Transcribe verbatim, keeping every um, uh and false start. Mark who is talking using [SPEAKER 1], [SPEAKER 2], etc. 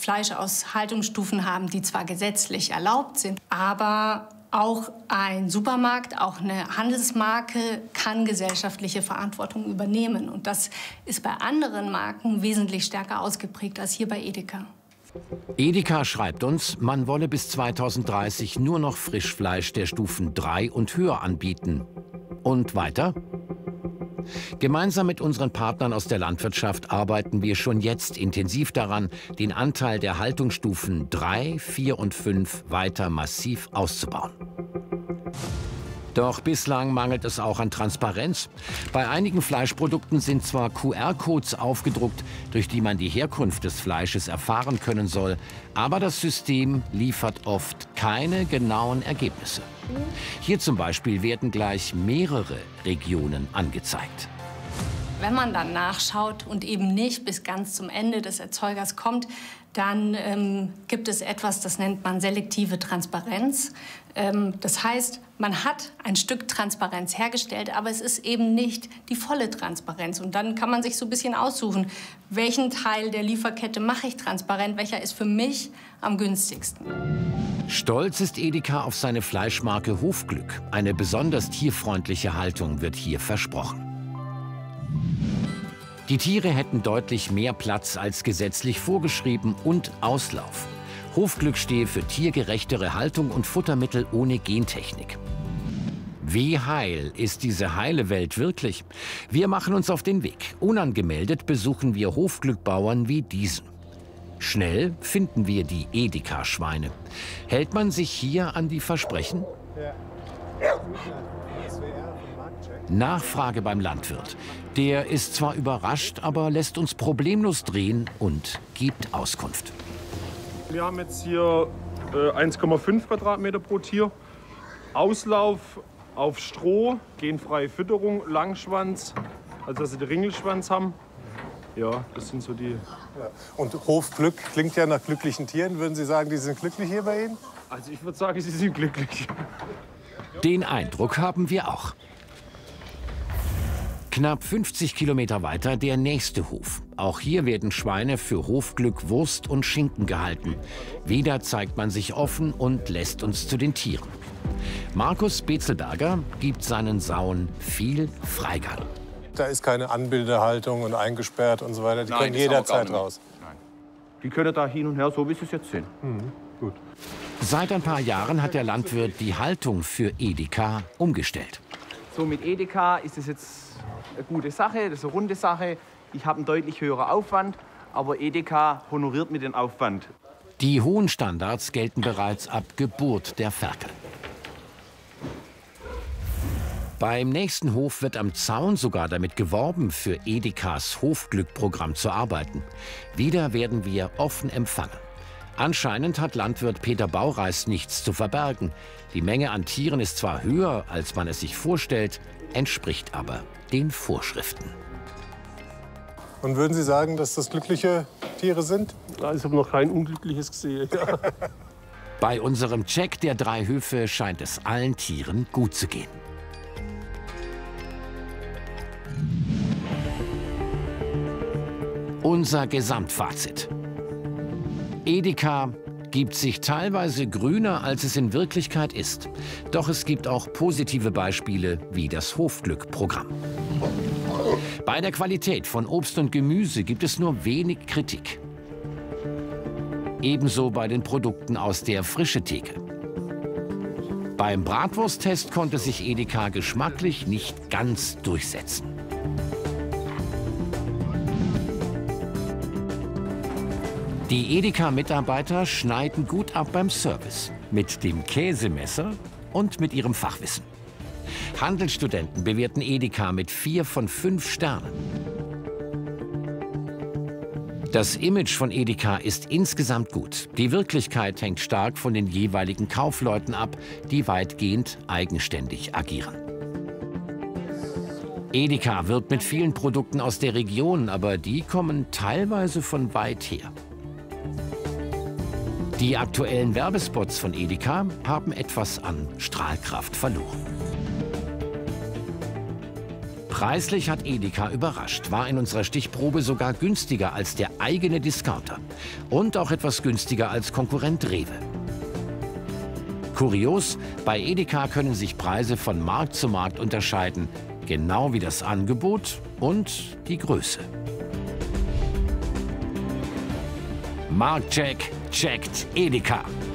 [SPEAKER 1] Fleisch aus Haltungsstufen haben, die zwar gesetzlich erlaubt sind, aber auch ein Supermarkt, auch eine Handelsmarke kann gesellschaftliche Verantwortung übernehmen. Und das ist bei anderen Marken wesentlich stärker ausgeprägt als hier bei Edeka.
[SPEAKER 2] Edeka schreibt uns, man wolle bis zweitausenddreißig nur noch Frischfleisch der Stufen drei und höher anbieten. Und weiter? Gemeinsam mit unseren Partnern aus der Landwirtschaft arbeiten wir schon jetzt intensiv daran, den Anteil der Haltungsstufen drei, vier und fünf weiter massiv auszubauen. Doch bislang mangelt es auch an Transparenz. Bei einigen Fleischprodukten sind zwar Q R-Codes aufgedruckt, durch die man die Herkunft des Fleisches erfahren können soll, aber das System liefert oft keine genauen Ergebnisse. Hier zum Beispiel werden gleich mehrere Regionen angezeigt.
[SPEAKER 1] Wenn man dann nachschaut und eben nicht bis ganz zum Ende des Erzeugers kommt, dann ähm, gibt es etwas, das nennt man selektive Transparenz. Ähm, das heißt, man hat ein Stück Transparenz hergestellt, aber es ist eben nicht die volle Transparenz. Und dann kann man sich so ein bisschen aussuchen, welchen Teil der Lieferkette mache ich transparent, welcher ist für mich am günstigsten.
[SPEAKER 2] Stolz ist Edeka auf seine Fleischmarke Hofglück. Eine besonders tierfreundliche Haltung wird hier versprochen. Die Tiere hätten deutlich mehr Platz als gesetzlich vorgeschrieben und Auslauf. Hofglück stehe für tiergerechtere Haltung und Futtermittel ohne Gentechnik. Wie heil ist diese heile Welt wirklich? Wir machen uns auf den Weg. Unangemeldet besuchen wir Hofglückbauern wie diesen. Schnell finden wir die Edeka-Schweine. Hält man sich hier an die Versprechen? Nachfrage beim Landwirt. Der ist zwar überrascht, aber lässt uns problemlos drehen und gibt Auskunft.
[SPEAKER 3] Wir haben jetzt hier äh, eins Komma fünf Quadratmeter pro Tier. Auslauf auf Stroh, genfreie Fütterung, Langschwanz, also dass sie den Ringelschwanz haben. Ja, das sind so die...
[SPEAKER 4] Ja. Und Hofglück klingt ja nach glücklichen Tieren. Würden Sie sagen, die sind glücklich hier bei Ihnen?
[SPEAKER 3] Also ich würde sagen, sie sind glücklich.
[SPEAKER 2] Den Eindruck haben wir auch. Knapp fünfzig Kilometer weiter der nächste Hof. Auch hier werden Schweine für Hofglück Wurst und Schinken gehalten. Wieder zeigt man sich offen und lässt uns zu den Tieren. Markus Bezelberger gibt seinen Sauen viel Freigang.
[SPEAKER 4] Da ist keine Anbildehaltung und eingesperrt und so weiter. Die
[SPEAKER 3] Nein,
[SPEAKER 4] können jederzeit raus.
[SPEAKER 3] Nein. Die können da hin und her, so wie sie es jetzt sehen.
[SPEAKER 4] Mhm, gut.
[SPEAKER 2] Seit ein paar Jahren hat der Landwirt die Haltung für Edeka umgestellt.
[SPEAKER 5] So mit Edeka ist es jetzt eine gute Sache, das ist eine runde Sache. Ich habe einen deutlich höheren Aufwand, aber Edeka honoriert mir den Aufwand.
[SPEAKER 2] Die hohen Standards gelten bereits ab Geburt der Ferkel. Beim nächsten Hof wird am Zaun sogar damit geworben, für Edekas Hofglück-Programm zu arbeiten. Wieder werden wir offen empfangen. Anscheinend hat Landwirt Peter Baureis nichts zu verbergen. Die Menge an Tieren ist zwar höher, als man es sich vorstellt, entspricht aber den Vorschriften.
[SPEAKER 4] Und würden Sie sagen, dass das glückliche Tiere sind?
[SPEAKER 3] Ich habe noch kein Unglückliches gesehen. Ja.
[SPEAKER 2] Bei unserem Check der drei Höfe scheint es allen Tieren gut zu gehen. Unser Gesamtfazit. Edeka gibt sich teilweise grüner, als es in Wirklichkeit ist. Doch es gibt auch positive Beispiele wie das Hofglück-Programm. Bei der Qualität von Obst und Gemüse gibt es nur wenig Kritik. Ebenso bei den Produkten aus der Frischetheke. Beim Bratwursttest konnte sich Edeka geschmacklich nicht ganz durchsetzen. Die Edeka-Mitarbeiter schneiden gut ab beim Service. Mit dem Käsemesser und mit ihrem Fachwissen. Handelsstudenten bewerten Edeka mit vier von fünf Sternen. Das Image von Edeka ist insgesamt gut. Die Wirklichkeit hängt stark von den jeweiligen Kaufleuten ab, die weitgehend eigenständig agieren. Edeka wirbt mit vielen Produkten aus der Region, aber die kommen teilweise von weit her. Die aktuellen Werbespots von Edeka haben etwas an Strahlkraft verloren. Preislich hat Edeka überrascht, war in unserer Stichprobe sogar günstiger als der eigene Discounter und auch etwas günstiger als Konkurrent Rewe. Kurios, bei Edeka können sich Preise von Markt zu Markt unterscheiden, genau wie das Angebot und die Größe. Marktcheck checkt Edeka.